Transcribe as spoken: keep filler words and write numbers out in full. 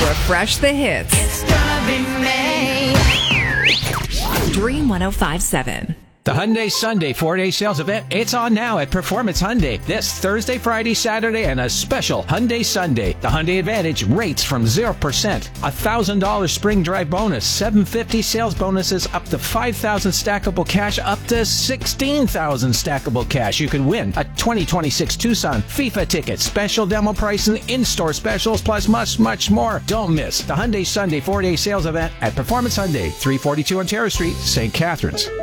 Refresh the hits. It's gonna be me. Dream one oh five point seven. The Hyundai Sunday four-day sales event, it's on now at Performance Hyundai. This Thursday, Friday, Saturday, and a special Hyundai Sunday. The Hyundai Advantage rates from zero percent. A one thousand dollars spring drive bonus. seven hundred fifty dollars sales bonuses up to five thousand dollars stackable cash, up to sixteen thousand dollars stackable cash. You could win a twenty twenty-six Tucson FIFA ticket, special demo pricing, in-store specials, plus much, much more. Don't miss the Hyundai Sunday four-day sales event at Performance Hyundai, three forty-two Ontario Street, Saint Catharines.